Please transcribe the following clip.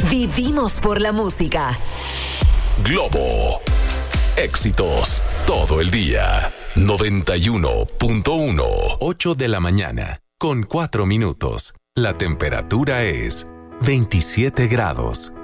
Vivimos por la música. Globo. Éxitos todo el día. 91.1. 8 de la mañana, con 4 minutos. La temperatura es 27 grados.